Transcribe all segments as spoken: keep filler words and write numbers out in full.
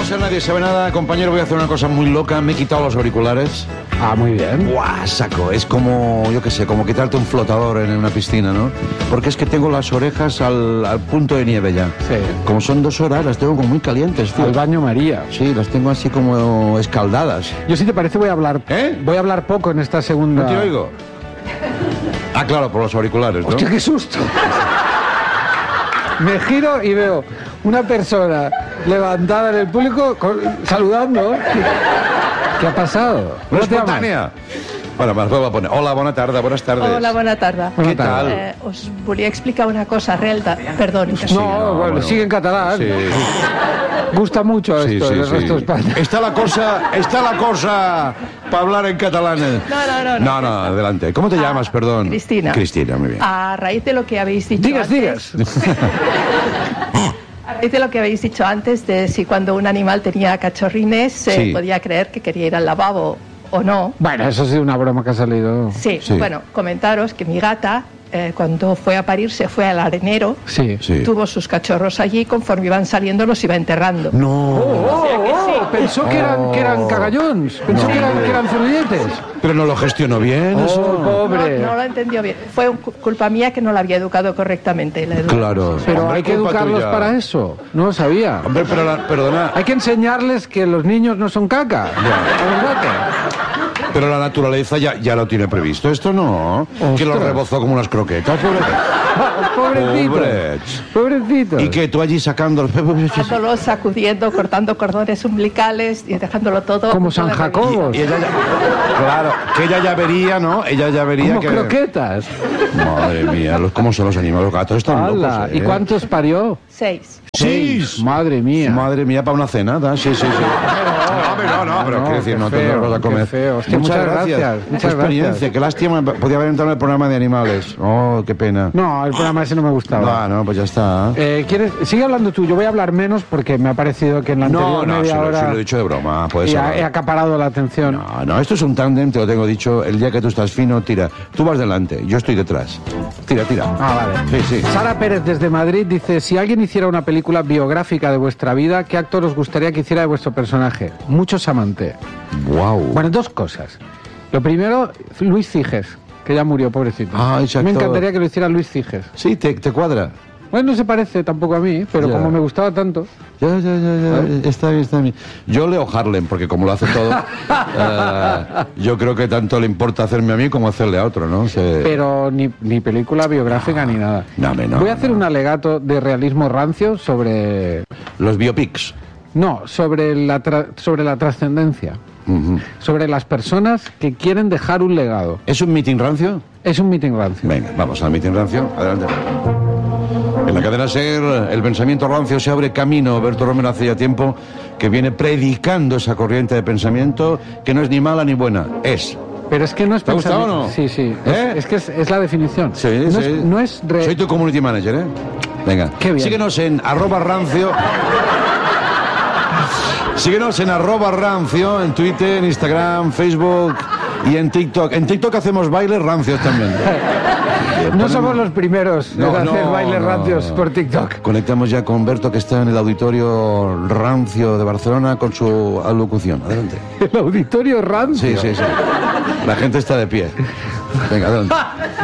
ser Nadie Sabe Nada. Compañero, voy a hacer una cosa muy loca. Me he quitado los auriculares. Ah, muy bien. ¡Buah, saco! Es como, yo qué sé, como quitarte un flotador en una piscina, ¿no? Porque es que tengo las orejas al, al punto de nieve ya. Sí. Como son dos horas, las tengo como muy calientes, tío. Al baño María. Sí, las tengo así como escaldadas. Yo, si te parece, voy a hablar ¿Eh? Voy a hablar poco en esta segunda... ¿No te oigo? Ah, claro, por los auriculares, ¿no? ¡Hostia, qué susto! Me giro y veo una persona levantada en el público con- saludando. ¿Qué, qué ha pasado? ¿No ¿Cómo es te llamas? espontánea? Bueno, me las voy a poner. Hola, bona tarda, buenas tardes. Hola, bona tarda. Bona ¿Qué tarda. tal? Eh, us volia explicar una cosa, Relda. Perdón. No, Sí, no, bueno, bueno. sigue en catalán. Sí. Gusta mucho Sí, esto sí, en el sí. resto de España. Está la cosa, está la cosa para hablar en catalán. No, no, no, No, no. no, adelante. ¿Cómo te Ah, llamas, perdón? Cristina. Cristina, muy bien. A raíz de lo que habéis dicho Digas, antes, digas. a raíz de lo que habéis dicho antes de si cuando un animal tenía cachorrines se Sí. podía creer que quería ir al lavabo o no. Bueno, eso sí es una broma que ha salido. Sí, Sí. bueno, comentaros que mi gata eh, cuando fue a parir se fue al arenero, Sí. Sí. tuvo sus cachorros allí, conforme iban saliendo los iba enterrando. No. Oh, oh, pensó que eran, que eran cagallons, pensó que eran, que eran zurrilletes. Pero no lo gestionó bien eso. Oh, No, pobre. no lo entendió bien. Fue un- culpa mía que no la había educado correctamente. La educamos. Claro. Pero Hombre, hay que culpa educarlos tuya. para eso. No lo sabía. Hombre, pero la- perdona, Hay que enseñarles que los niños no son caca. A los gatos. pero la naturaleza ya, ya lo tiene previsto. Esto no. Que lo Ostras. rebozó como unas croquetas. pobre. Pobrecito. Pobres. Pobrecito. Y que tú allí sacando los... Dejándolo, sacudiendo, cortando cordones umbilicales y dejándolo todo. Como a punto San de Jacobo. Y ella ya, claro, que ella ya vería, ¿no? Ella ya vería Como que... croquetas. Madre mía, los, ¿cómo son los animales? Los gatos están Hala. locos, ¿eh? ¿Y cuántos parió? Seis. ¡Seis! Madre mía. Madre mía, para una cena, ¿da? Sí, sí, sí. No, pero no, no, pero no, quiero decir, qué no te feo, lo vas a qué comer. feo. Hostia, muchas gracias, muchas Qué experiencia, gracias. qué lástima, podía haber entrado en el programa de animales. Oh, qué pena. No, el programa ese no me gustaba. Ah, no, pues ya está. Eh, ¿quieres? Sigue hablando tú, yo voy a hablar menos porque me ha parecido que en la No, anterior no, media se lo, hora se lo he dicho de broma, puedes he, hablar. he acaparado la atención. No, no, esto es un tándem, te lo tengo dicho. El día que tú estás fino, tira. Tú vas delante, yo estoy detrás. Tira, tira. Ah, vale. Sí, sí. Sara Pérez desde Madrid dice, si alguien hiciera una película biográfica de vuestra vida, ¿qué actor os gustaría que hiciera de vuestro personaje? Mucho Samante. Wow. Bueno, dos cosas. Lo primero, Luis Ciges, que ya murió, pobrecito. Ah, ese Me actor. encantaría que lo hiciera Luis Ciges. Sí, te, te cuadra. Bueno, no se parece tampoco a mí, pero Ya. como me gustaba tanto. Ya, ya, ya, ya, está bien, está bien. Yo leo Harlem, porque como lo hace todo, eh, yo creo que tanto le importa hacerme a mí como hacerle a otro, ¿no? Se- Pero ni, ni película biográfica ni nada. no, hombre, no, Voy a hacer no. un alegato de realismo rancio sobre... Los biopics. No, sobre la, tra- sobre la trascendencia. Ujú. Sobre las personas que quieren dejar un legado. ¿Es un meeting rancio? Es un meeting rancio. Venga, vamos al meeting rancio. Adelante. En la cadena SER, el pensamiento rancio se abre camino. Berto Romero hace ya tiempo que viene predicando esa corriente de pensamiento que no es ni mala ni buena. Es. Pero es que no es ¿Te ha gustado pensamiento- o no? Sí, sí. ¿Eh? Es, es que es, es la definición. Sí, no sí. Es, no es re- Soy tu community manager, ¿eh? Venga. Qué bien. Síguenos en arroba rancio. Síguenos en arroba rancio, en Twitter, en Instagram, Facebook y en TikTok. En TikTok hacemos bailes rancios también. No somos los primeros No, en hacer no, bailes no. rancios por TikTok. Conectamos ya con Berto, que está en el auditorio rancio de Barcelona con su alocución. Adelante. El auditorio rancio. Sí, sí, sí. La gente está de pie. Venga, adelante.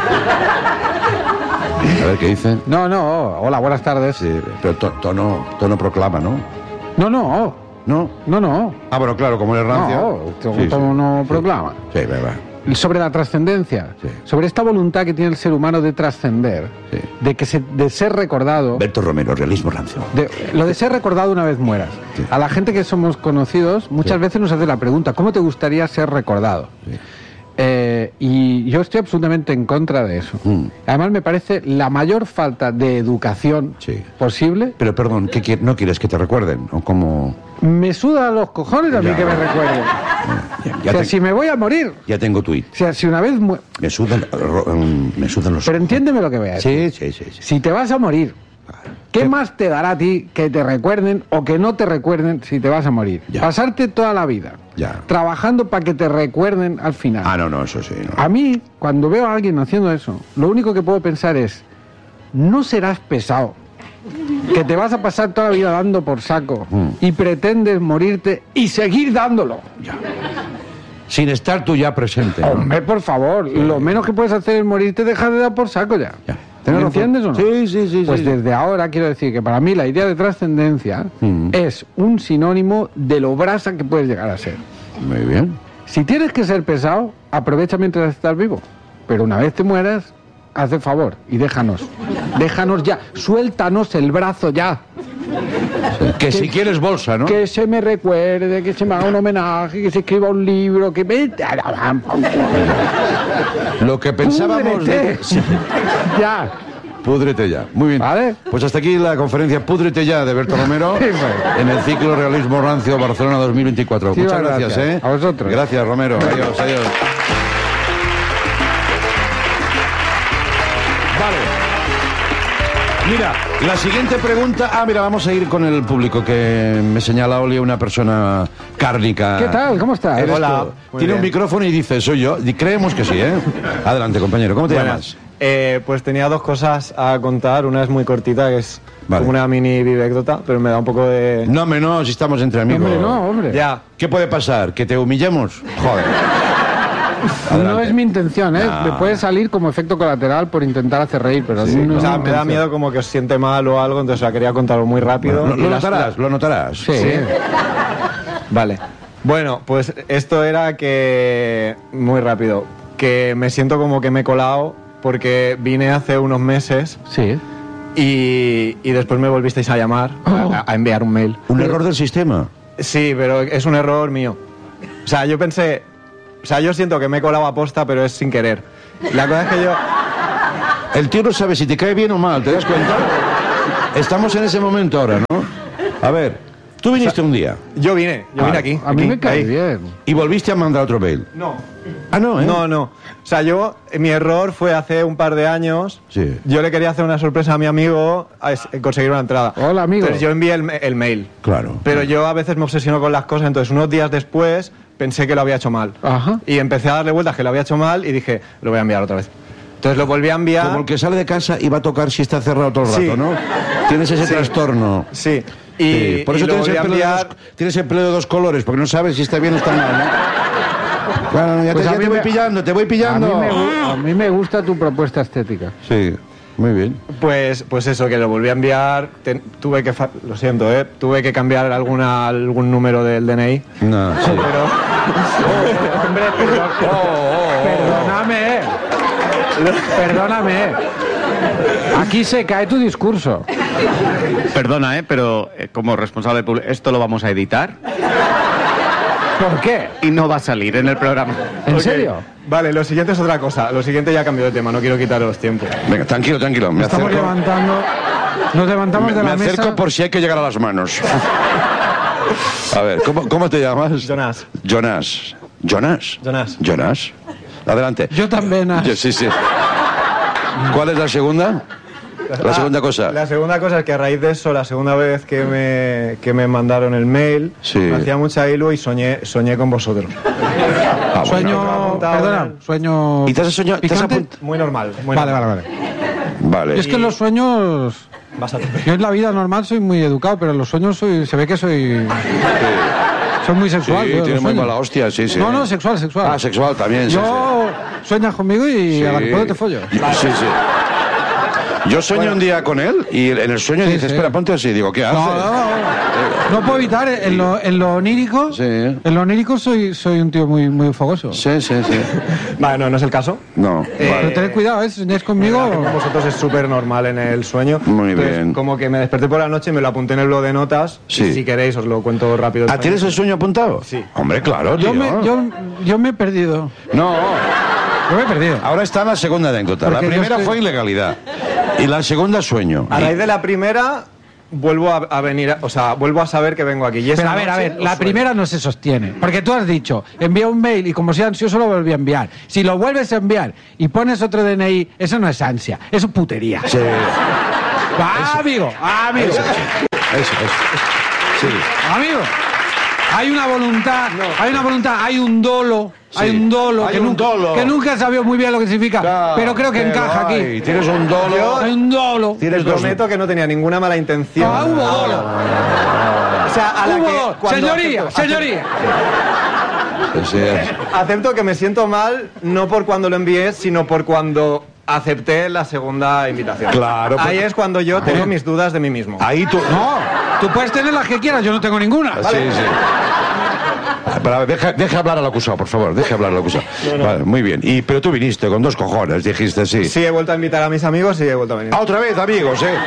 A ver qué dice. No, no. Hola, buenas tardes. Sí, pero to- tono, tono proclama, ¿no? No, no. ¿No? No, no. Ah, bueno, claro, como es rancio. No, to- Sí, sí. tono no proclama. Sí, va, va. Sobre la trascendencia, Sí. sobre esta voluntad que tiene el ser humano de trascender, Sí. de que se, de ser recordado, Berto Romero, realismo rancio. de- lo de ser recordado una vez mueras. Sí. A la gente que somos conocidos muchas Sí. veces nos hace la pregunta, ¿cómo te gustaría ser recordado? Sí. Eh, y yo estoy absolutamente en contra de eso. Mm. Además me parece la mayor falta de educación Sí. posible. Pero perdón, ¿qué quier- ¿no quieres que te recuerden? ¿O cómo? Me suda los cojones a mí Ya. que me recuerden. Ya, O ya sea, te- si me voy a morir, ya tengo tuit. o sea, si una vez... mu- Me sudan, ro- mm, me sudan los Pero entiéndeme lo que voy a decir. Sí, sí, sí, sí. Si te vas a morir, ¿qué ¿Qué? más te dará a ti que te recuerden o que no te recuerden si te vas a morir? Ya. Pasarte toda la vida Ya. trabajando para que te recuerden al final. Ah, no, no, eso sí. No. A mí, cuando veo a alguien haciendo eso, lo único que puedo pensar es, no serás pesado que te vas a pasar toda la vida dando por saco Mm. y pretendes morirte y seguir dándolo. Sin estar tú ya presente. ¿no? Hombre, por favor, lo menos que puedes hacer es morirte y dejar de dar por saco ya. Ya. ¿Me Tenés entiendes o razón. no? Sí, sí, sí. Pues sí. desde ahora quiero decir que para mí la idea de trascendencia Mm. es un sinónimo de lo brasa que puedes llegar a ser. Muy bien. Si tienes que ser pesado, aprovecha mientras estás vivo. Pero una vez te mueras, haz el favor y déjanos. Déjanos ya. Suéltanos el brazo ya. Que si quieres bolsa, ¿no? Que se me recuerde, que se me haga un homenaje, que se escriba un libro, que me... Lo que pensábamos de... Púdrete. Sí. Ya. Púdrete ya. Muy bien. Vale. Pues hasta aquí la conferencia Púdrete ya de Berto Romero Sí, pues. en el ciclo Realismo Rancio Barcelona dos mil veinticuatro. Sí, Muchas gracias. gracias, ¿eh? A vosotros. Gracias, Romero. Adiós, adiós. Vale. Mira, la siguiente pregunta... Ah, mira, vamos a ir con el público que me señala Oli, una persona cárnica. ¿Qué tal? ¿Cómo estás? Eres Hola, tú. muy Tiene un bien. micrófono y dice, soy yo. Y creemos que sí, ¿eh? Adelante, compañero. ¿Cómo te Buenas. llamas? Eh, pues tenía dos cosas a contar. Una es muy cortita, que es Vale. como una mini vivécdota, pero me da un poco de... No, hombre, no, si estamos entre amigos. Hombre, no, hombre. Ya. ¿Qué puede pasar? ¿Que te humillemos? Joder. No Adelante. es mi intención, ¿eh? No. Me puede salir como efecto colateral por intentar hacer reír, pero Sí, no O es sea, mi me da intención. miedo como que os siente mal o algo, entonces la quería contarlo muy rápido. Lo, y lo las- notarás, lo notarás. Sí. Vale. Bueno, pues esto era que... Muy rápido. Que me siento como que me he colado porque vine hace unos meses Sí. y, y después me volvisteis a llamar, Oh. a, a enviar un mail. Un error del sistema. Sí, pero es un error mío. O sea, yo pensé... O sea, yo siento que me he colado a posta, pero es sin querer. La cosa es que yo... El tío no sabe si te cae bien o mal, ¿te das cuenta? Estamos en ese momento ahora, ¿no? A ver, tú viniste un día Yo vine, yo Ah, vine aquí. A mí aquí, me cae ahí. bien. y volviste a mandar otro mail. No. Ah, no, ¿eh? No, no. O sea, yo, mi error fue hace un par de años. Sí. Yo le quería hacer una sorpresa a mi amigo a es- conseguir una entrada. Hola, amigo. Entonces yo envié el, ma- el mail. Claro. Pero yo a veces me obsesiono con las cosas, entonces unos días después pensé que lo había hecho mal. Ajá. Y empecé a darle vueltas que lo había hecho mal y dije, lo voy a enviar otra vez. Entonces lo volví a enviar. Como el que sale de casa y va a tocar si está cerrado todo el rato, Sí. ¿no? Tienes ese Sí. trastorno. Sí. Y, Sí, por y eso lo tienes el, volví a pelo de enviar. dos, tienes el pelo de dos colores, porque no sabes si está bien o está mal, ¿no? Claro, ya, Pues te, a ya mí te voy me- pillando, te voy A mí, pillando. me, gu- a mí me gusta tu propuesta estética. Sí, muy bien. Pues, pues eso, que lo volví a enviar. Te- tuve que, fa- lo siento, ¿eh? Tuve que cambiar alguna, algún número del D N I. No, sí. Pero, Hombre, perdóname. eh. Perdóname. eh. Aquí se cae tu discurso. Perdona, ¿eh? Pero eh, como responsable público, esto lo vamos a editar ¿Por qué? y no va a salir en el programa. ¿En Ok. serio? Vale, lo siguiente es otra cosa. Lo siguiente ya cambió de tema, no quiero quitaros tiempo. Venga, tranquilo, tranquilo. Me Estamos acerco, levantando. Nos levantamos me, de me la acerco mesa. por si hay que llegar a las manos. A ver, ¿cómo, cómo te llamas? Jonas. Jonas. Jonas. Jonas. Jonas. Adelante. Yo también. ah. Yo- sí, sí. ¿Cuál es la segunda? La Ah, segunda cosa. La segunda cosa es que a raíz de eso, la segunda vez que me, que me mandaron el mail, Sí. me hacía mucha ilu y soñé, soñé con vosotros. Ah, bueno. Sueño. apuntado Perdona, en el- sueño. ¿Y te has soñado- te has picante? apunt- Muy normal. Muy Vale, normal. vale, vale. Vale. Yo es que en los sueños. Vas a tope. Yo en la vida normal soy muy educado, pero en los sueños soy, se ve que soy. Soy muy Sí, sexual. tío, en tiene los muy sueños. mala hostia, sí, sí. No, no, sexual, sexual. Ah, sexual también, sí, Yo sueñas conmigo y sí. a la que puedo te follo. Sí, sí. Yo sueño un día con él y en el sueño Sí, dice, sí. espera, ponte así. Digo, ¿qué haces? No, no, no. No puedo evitar, en lo, en lo onírico, Sí. en lo onírico soy, soy un tío muy, muy fogoso. Sí, sí, sí. Vale, no, no es el caso. No, Pero vale. tened cuidado, ¿eh? Si soñáis La conmigo. verdad que con vosotros es súper normal en el sueño. Muy Entonces, bien. Como que me desperté por la noche y me lo apunté en el blog de notas. Sí. Y si queréis os lo cuento rápido. el ¿Ah, sueño. tienes el sueño apuntado? Sí. Hombre, claro, tío. Yo me, yo, yo me he perdido. No, Yo me he perdido. ahora está la segunda anécdota. La Porque yo primera estoy- fue ilegalidad. Y la segunda, sueño. A raíz de la primera, vuelvo a, a venir, a- o sea, vuelvo a saber que vengo aquí. Y esa Pero a ver, a noche ver, os la sueño. primera no se sostiene. Porque tú has dicho, envía un mail y como sea ansioso lo volví a enviar. Si lo vuelves a enviar y pones otro D N I, eso no es ansia, eso es putería. Sí. Ah, amigo, ah, amigo, Eso, eso. Sí. amigo. Hay una voluntad, hay una voluntad, hay un dolo, Sí, hay un dolo, hay que, un nunca, dolo. que nunca he sabido muy bien lo que significa, Claro, pero creo que pero encaja hay, aquí. Tienes un dolo. Yo- Hay un dolo. Tienes Te dos. prometo que no tenía ninguna mala intención. Ah, hubo dolo. O sea, a la Hubo que dolo. cuando Señoría, acepto- señoría. Sí, Acepto que me siento mal, no por cuando lo envié, sino por cuando acepté la segunda invitación. Claro, Ahí pues- es cuando yo tengo mis dudas de mí mismo. ahí tú. No, tú puedes tener las que quieras, yo no tengo ninguna. Sí, sí. Ah, pero a ver, deja, deja hablar al acusado, por favor, deja hablar al acusado. Vale, muy bien. Y, pero tú viniste con dos cojones, dijiste sí. Sí, he vuelto a invitar a mis amigos y he vuelto a venir. Ah, otra vez, amigos, ¿eh?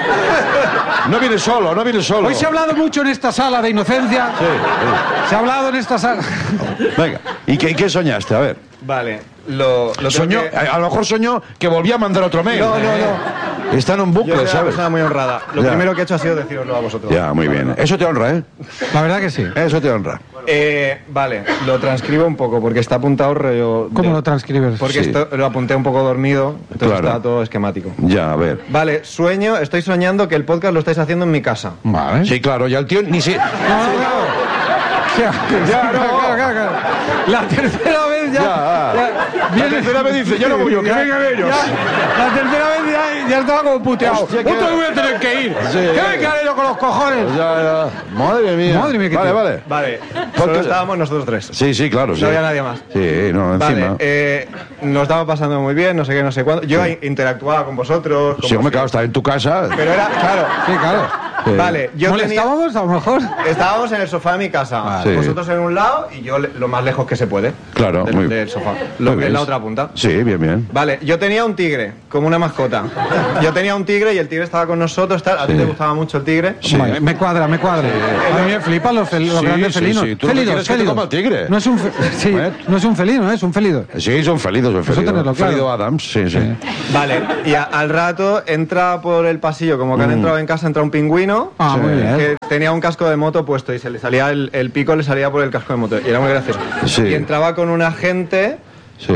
No vienes solo, no vienes solo. Hoy se ha hablado mucho en esta sala de inocencia. Sí, sí. Se ha hablado en esta sala. Venga, ¿y qué, qué soñaste? A ver. Vale, lo, lo tengo Soñó, que- a, a lo mejor soñó que volvía a mandar otro mail. No, no, no. Está en un Yo bucle, soy una ¿sabes? persona muy honrada. Lo Ya. primero que he hecho ha sido deciroslo a vosotros. Ya, muy bien. Eso te honra, ¿eh? La verdad que sí. Eso te honra. Eh, vale, lo transcribo un poco porque está apuntado rollo... de- ¿Cómo lo transcribes? Porque Sí. esto lo apunté un poco dormido, entonces Claro. está todo esquemático. Ya, a ver. Vale, sueño, estoy soñando que el podcast lo estáis haciendo en mi casa. Vale. Sí, claro, ya el tío ni si... No, no, claro. Ya, Ya, no. claro, claro, claro. La tercera vez ya. Ya, ya La tercera vez dice, ya no voy yo, que Ya, vengan ellos. ya, la tercera vez ya, ya estaba como puteado. Hostia, que- Otro día voy a tener que ir. Sí, ¿Qué eh. me quedaré yo con los cojones? Ya, ya. Madre mía. Madre mía, qué Vale, tío. vale. Vale, Porque- solo estábamos nosotros tres. Sí, sí, claro, sí. No había nadie más. Sí, no, encima. Vale, eh, nos estaba pasando muy bien, no sé qué, no sé cuándo. Yo Sí. interactuaba con vosotros. como Sí, hombre, si- claro, está en tu casa. Pero era, claro. Sí, claro. Sí. Vale, yo tenía, ¿Molestábamos a lo mejor? estábamos en el sofá de mi casa. Ah, sí. Vosotros en un lado y yo le- lo más lejos que se puede. Claro, del, muy- del sofá. Lo, muy en bien. la otra punta. Sí, bien, bien. Vale, yo tenía un tigre, como una mascota. Yo tenía un tigre y el tigre estaba con nosotros, tal. ¿A ti Sí. te gustaba mucho el tigre? Sí. Vale, me cuadra, me cuadra. A mí me flipan los, fel- los Sí, grandes sí, felinos. sí. Tú lo que Félidos, quieres es que te félidos. coma el tigre. No es un, fe- sí, ¿Eh? no es un felino, ¿eh? Es un felido. Sí, son felidos, son felidos. tenerlo claro. Felido Adams, sí, sí. Vale, y a- al rato entra por el pasillo, como que han entrado en casa, entra un pingüino. Ah, Sí. muy bien. Que tenía un casco de moto puesto y se le salía el, el pico, le salía por el casco de moto. Y era muy gracioso. Sí. Y entraba con una gente. Sí.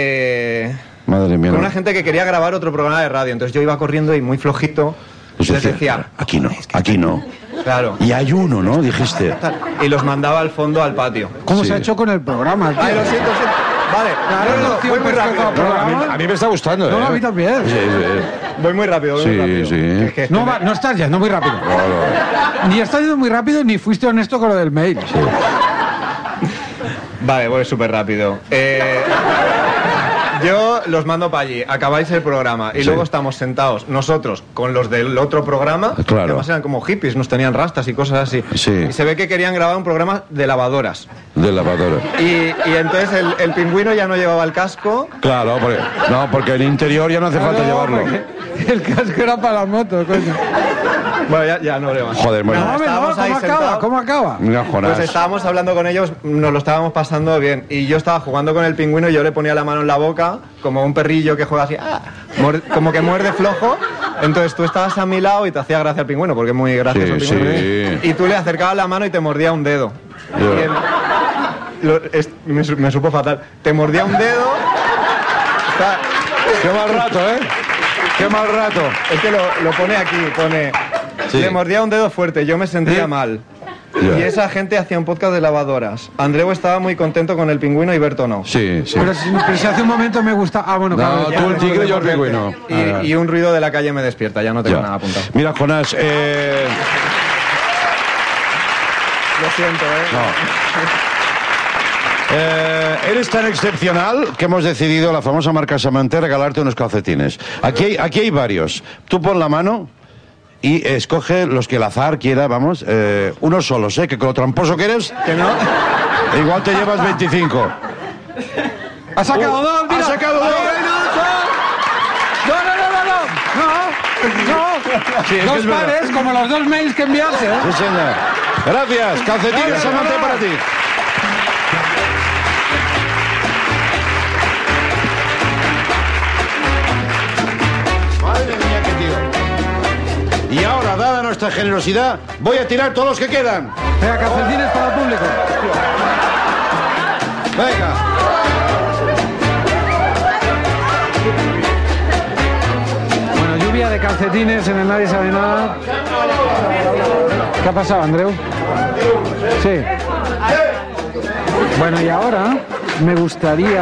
eh, Madre mía. con no. una gente que quería grabar otro programa de radio. Entonces yo iba corriendo y muy flojito. Pues les decía, decía, aquí no, aquí no. claro. Y hay uno, ¿no? Dijiste. Y los mandaba al fondo al patio. ¿Cómo Sí. se ha hecho con el programa? tío? Ay, lo siento, lo siento. Vale, Claro, no, no, no, tío, voy muy pero es que rápido. todo- No, a, mí, a mí me está gustando, No, ¿eh? a mí también. Sí, sí. Voy muy rápido, voy Sí, muy rápido. sí. Es que- No, va- no estás yendo muy rápido. Claro. Ni estás yendo muy rápido ni fuiste honesto con lo del mail. Vale, voy súper rápido. Eh, yo los mando para allí, acabáis el programa y Sí. luego estamos sentados nosotros con los del otro programa, Claro. que además eran como hippies, nos tenían rastas y cosas así. Sí. Y se ve que querían grabar un programa de lavadoras. De lavadora. Y, y entonces el, el pingüino ya no llevaba el casco. Claro, porque, no, porque el interior ya no hace falta No, llevarlo. porque El casco era para la moto, coño. Bueno, ya, ya no leo más. Joder, bueno. No, hombre, no, estábamos ahí ¿cómo acaba? sentados. ¿Cómo acaba? Mira, Jonás. Pues estábamos hablando con ellos, nos lo estábamos pasando bien. Y yo estaba jugando con el pingüino y yo le ponía la mano en la boca, como un perrillo que juega así, ¡ah! Muer- como que muerde flojo. Entonces tú estabas a mi lado y te hacía gracia el pingüino, porque es muy gracioso el Sí, pingüino. sí. Y tú le acercabas la mano y te mordía un dedo. Yo- Y el- lo- es- me, su- me supo fatal. Te mordía un dedo. Está- Qué mal rato, ¿eh? Qué mal rato. es que lo, lo pone aquí, pone. Sí. Le mordía un dedo fuerte, yo me sentía ¿Eh? mal. Ya. Y esa gente hacía un podcast de lavadoras. Andreu estaba muy contento con el pingüino y Berto no. Sí, sí. Pero, si, pero si hace un momento me gusta. Ah, bueno, No, claro. tú el tigre y yo el pingüino. Y, Ah, y un ruido de la calle me despierta, ya no tengo ya. nada apuntado. Mira, Jonás, eh... Lo siento, ¿eh? No. Eh, eres tan excepcional que hemos decidido, la famosa marca Samanté, regalarte unos calcetines. Aquí hay, aquí hay varios. Tú pon la mano y escoge los que el azar quiera, vamos. Eh, unos solos, ¿eh? Que con lo tramposo que eres, ¿Que no? igual te llevas veinticinco. Ha sacado dos, mira. ¡Ha sacado dos! No, no, no, no, no. No. No. Sí, es que dos es verdad. pares, como los dos mails que enviaste, ¿eh? Sí, señor. Gracias. Calcetines Gracias, Samanté bravo. para ti. Madre mía, qué tío. Y ahora, dada nuestra generosidad, voy a tirar todos los que quedan. Venga, calcetines para el público. Venga. Bueno, lluvia de calcetines en el Nadie Sabe Nada. ¿Qué ha pasado, Andreu? Sí. Bueno, y ahora me gustaría...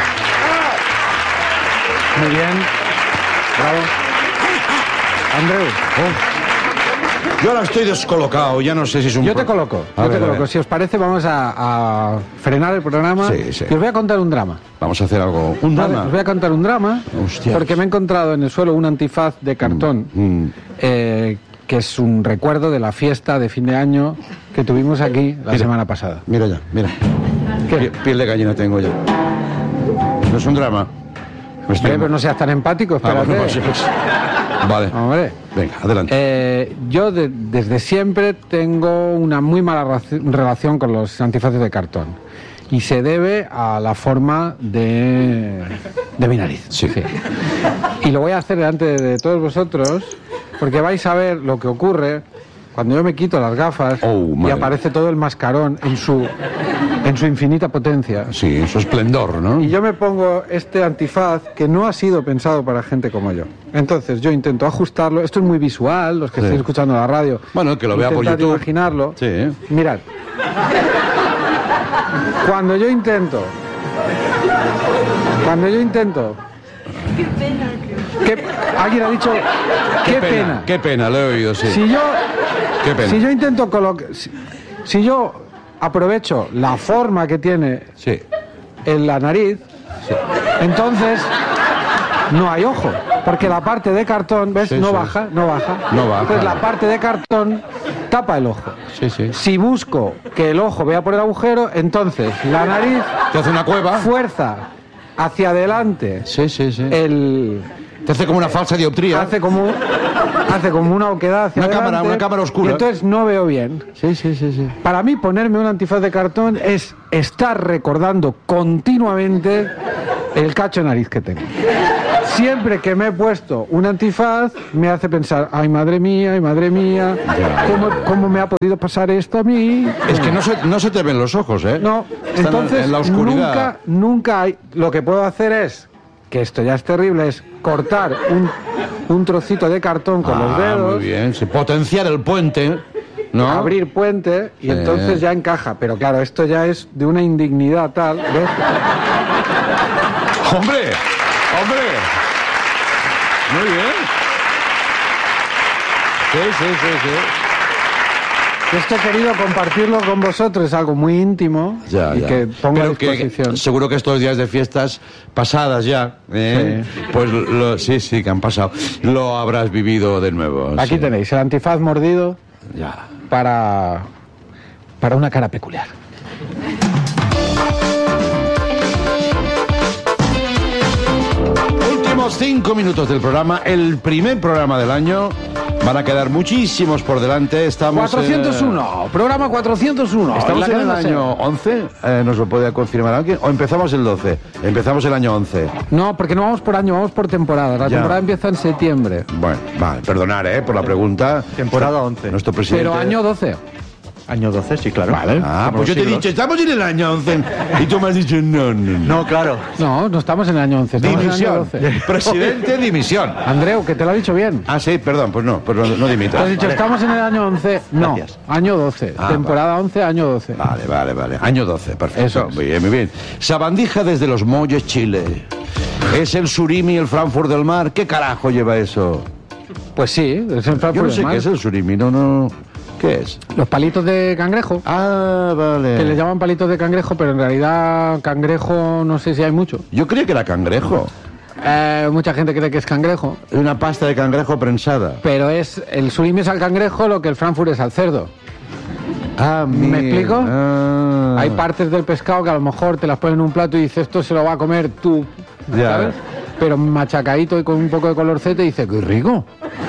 Muy bien. Bravo. Andreu. Oh. Yo ahora estoy descolocado, ya no sé si es un... Yo te coloco, A yo ver, te a coloco. ver. Si os parece, vamos a, a frenar el programa. Sí, sí. Y os voy a contar un drama. Vamos a hacer algo. Un Vale, drama. os voy a contar un drama. Hostias. Porque me he encontrado en el suelo un antifaz de cartón. Mm. eh, que es un recuerdo de la fiesta de fin de año que tuvimos aquí la Mira. semana pasada. Mira ya, mira. ¿Qué? Pie- Piel de gallina tengo ya. No es un drama. Me estoy- Hombre, pero no seas tan empático, Ah, espérate. bueno, pues, pues. Vale. Hombre. Venga, adelante. Eh, yo de- desde siempre tengo una muy mala raci- relación con los antifaces de cartón. Y se debe a la forma de, de mi nariz. Sí. Y lo voy a hacer delante de, de todos vosotros, porque vais a ver lo que ocurre cuando yo me quito las gafas Oh, y madre. aparece todo el mascarón en su, en su infinita potencia. Sí, su esplendor, ¿no? Y yo me pongo este antifaz que no ha sido pensado para gente como yo. Entonces yo intento ajustarlo. Esto es muy visual, los que Sí. estéis escuchando la radio. Bueno, que lo vea por Intentad YouTube. imaginarlo. Sí, ¿eh? Mirad. Cuando yo intento... Cuando yo intento... Qué pena. Alguien ha dicho... Qué, pena. Qué pena, lo he oído, sí. Si yo... Qué pena. Si yo intento colocar... Si, si yo aprovecho la forma que tiene Sí. en la nariz, entonces no hay ojo, porque la parte de cartón, ¿ves? Sí, no sí. baja, no baja. No baja. Entonces la parte de cartón tapa el ojo. Sí, sí. Si busco que el ojo vea por el agujero, entonces la nariz Te hace una cueva. fuerza hacia adelante Sí, sí, sí. el... Te hace como una falsa dioptría. Hace como, hace como una oquedad hacia Una adelante. cámara, una cámara oscura. Y entonces no veo bien. Sí, sí, sí, sí. Para mí ponerme un antifaz de cartón es estar recordando continuamente el cacho de nariz que tengo. Siempre que me he puesto un antifaz me hace pensar, ay madre mía, ay madre mía, ¿cómo, cómo me ha podido pasar esto a mí? Es que no se, no se te ven los ojos, ¿eh? No, Están entonces en la oscuridad. nunca, nunca hay... Lo que puedo hacer es, que esto ya es terrible, es cortar un, un trocito de cartón con los Ah, dedos, muy bien. Sí, potenciar el puente, ¿no? abrir puente y Sí. entonces ya encaja. Pero claro, esto ya es de una indignidad tal, ¿ves? ¡Hombre! ¡Hombre! Muy bien. Sí, sí, sí, sí. Esto he querido compartirlo con vosotros, es algo muy íntimo Ya, y ya. que pongo a Pero que disposición. seguro que estos días de fiestas pasadas ya, ¿eh? Pues lo- sí, sí, que han pasado. Lo habrás vivido de nuevo. Aquí sí. tenéis el antifaz mordido Ya. para, para una cara peculiar. Últimos cinco minutos del programa, el primer programa del año. Van a quedar muchísimos por delante. Estamos cuatrocientos uno, programa cuatrocientos uno. En, estamos la en el cadena año once. Eh, ¿Nos lo puede confirmar alguien? ¿O empezamos el doce? Empezamos el año once. No, porque no vamos por año, vamos por temporada. La Ya. temporada empieza en septiembre. Bueno, vale, perdonar, ¿eh? Por la pregunta. Temporada once. Nuestro presidente. Pero año doce. Año doce, sí, claro. Vale. Ah, Como pues yo te he siglos. dicho, estamos en el año once. Y tú me has dicho, no, no, no. No, claro. No, no estamos en el año once, estamos en el año Dimisión. doce. Presidente, dimisión. Andreu, que te lo ha dicho bien. Ah, sí, perdón, pues no, pues no, no Te dimitas. has dicho, estamos en el año once. No, Gracias. año doce. Ah, temporada once, año doce. Vale, vale, vale. Año doce, perfecto. Eso es. Muy bien, muy bien. Sabandija desde Los Molles, Chile. ¿Es el surimi el Frankfurt del Mar? ¿Qué carajo lleva eso? Pues sí, es el Frankfurt Yo no del sé Mar. qué es el surimi, no, no. ¿Qué es? Los palitos de cangrejo. Ah, vale. Que le llaman palitos de cangrejo, pero en realidad cangrejo no sé si hay mucho. Yo creía que era cangrejo. Eh, mucha gente cree que es cangrejo, Una pasta de cangrejo prensada. pero es el surimi es al cangrejo lo que el Frankfurt es al cerdo. Ah, ¿Me mira. explico? Ah. Hay partes del pescado que a lo mejor te las ponen en un plato y dices, esto se lo va a comer tú, Ya. ¿sabes? Pero machacadito y con un poco de colorcete dice, qué rico.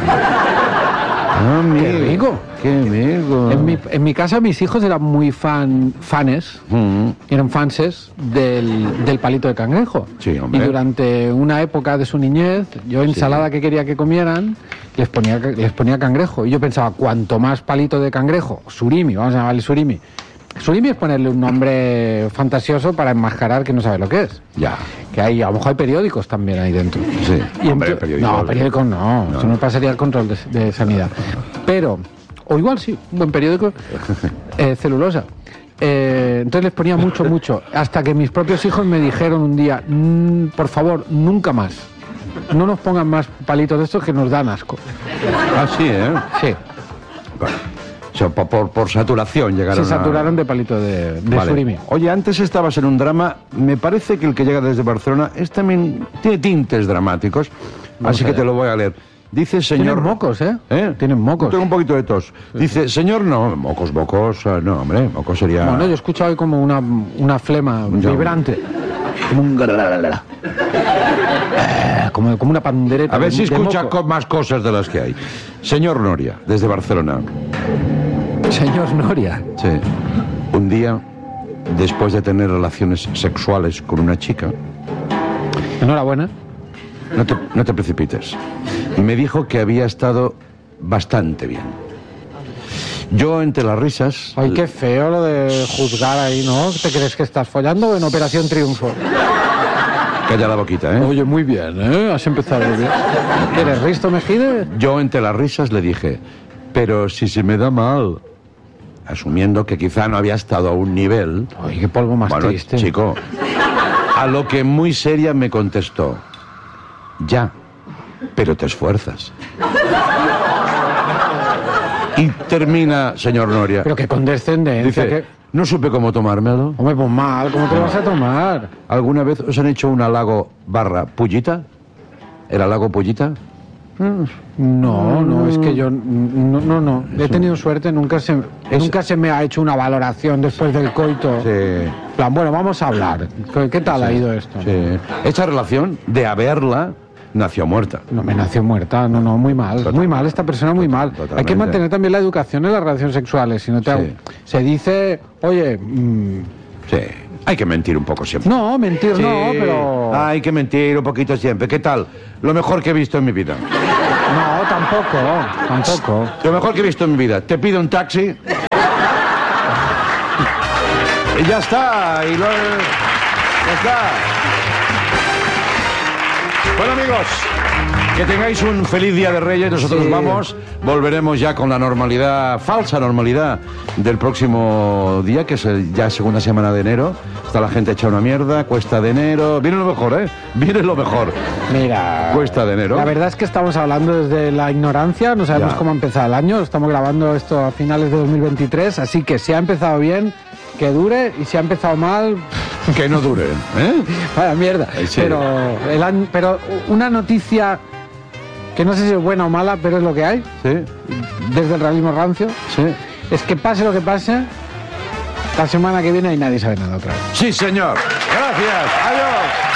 Ah, mira. Qué rico. Qué rico. En mi, en mi casa mis hijos eran muy fan, fanes, Mm. eran fanses del, del palito de cangrejo. Sí, hombre. Y durante una época de su niñez, yo ensalada que quería que comieran, les ponía, les ponía cangrejo. Y yo pensaba, cuanto más palito de cangrejo, surimi, vamos a llamarle surimi. Surimi es ponerle un nombre fantasioso para enmascarar que no sabe lo que es. Ya. Que hay, a lo mejor hay periódicos también ahí dentro. Sí. Y Hombre, ento- periódicos. No, periódicos no, No. eso no pasaría el control de, de sanidad. Pero, o igual sí, un buen periódico, eh, celulosa. Eh, entonces les ponía mucho, mucho. Hasta que mis propios hijos me dijeron un día, "Mm, por favor, nunca más. No nos pongan más palitos de estos que nos dan asco". Ah, sí, ¿eh? Sí, Bueno, o sea, por, por, por saturación llegaron se a... saturaron de palitos de, de Vale. surimi. Oye, antes estabas en un drama. Me parece que el que llega desde Barcelona es también tiene tintes dramáticos. Vamos así que allá. te lo voy a leer. Dice señor... Tienen mocos, ¿eh? ¿Eh? Tienen mocos. Tengo un poquito de tos. Dice, señor, no, mocos, mocos, eh, no, hombre, mocos sería... Bueno, yo he escuchado hoy como una, una flema Yo- vibrante. Como un... garararara. Eh, Como, como una pandereta. A ver de- si de escucha moco. co- más cosas de las que hay. Señor Noria, desde Barcelona. Señor Noria. Sí. Un día, después de tener relaciones sexuales con una chica, Enhorabuena. no te, no te precipites, me dijo que había estado bastante bien. Yo, entre las risas... Ay, qué feo lo de juzgar ahí, ¿no? ¿Te crees que estás follando o en Operación Triunfo? Calla la boquita, ¿eh? Oye, muy bien, ¿eh? Has empezado muy bien. ¿Eres Risto Mejide? Yo, entre las risas, le dije, pero si se me da mal, asumiendo que quizá no había estado a un nivel... Ay, qué polvo más Bueno, triste. chico, a lo que muy seria me contestó, ya, pero te esfuerzas. Y termina, señor Noria, Pero qué condescendencia. dice, que... no supe cómo tomármelo. Hombre, pues mal, ¿cómo te lo vas a tomar? ¿Alguna vez os han hecho un halago barra pullita? ¿El halago pullita? No, no, es que yo no, no, no. He tenido suerte, nunca se, Es- nunca se me ha hecho una valoración después del coito. Sí. En plan, bueno, vamos a hablar. ¿Qué, qué tal ha ido esto? Sí. Esta relación, de haberla, nació muerta. No me nació muerta, no, no, muy mal, Total- muy mal, esta persona muy mal. totalmente. Hay que mantener también la educación en las relaciones sexuales, si no te Sí. se dice, oye, mm, Sí. Hay que mentir un poco siempre. no, mentir Sí. no, pero Hay que mentir un poquito siempre. ¿Qué tal? Lo mejor que he visto en mi vida. no, tampoco, tampoco. Lo mejor que he visto en mi vida. Te pido un taxi. Y ya está. Y lo... Ya está. Bueno, amigos, que tengáis un feliz Día de Reyes. Nosotros Sí. vamos. Volveremos ya con la normalidad, falsa normalidad, del próximo día, que es el- ya segunda semana de enero. Está la gente hecha una mierda. Cuesta de enero. Viene lo mejor, ¿eh? Viene lo mejor. Mira, Cuesta de enero. la verdad es que estamos hablando desde la ignorancia, no sabemos Ya. cómo ha empezado el año, estamos grabando esto a finales de dos mil veintitrés, así que si ha empezado bien, que dure, y si ha empezado mal, Que no dure, ¿eh? vaya mierda. Ay, sí. Pero, el año- pero una noticia que no sé si es buena o mala, pero es lo que hay, Sí, desde el realismo rancio, sí. es que pase lo que pase, la semana que viene y nadie sabe nada otra vez. Sí, señor. Gracias. Adiós.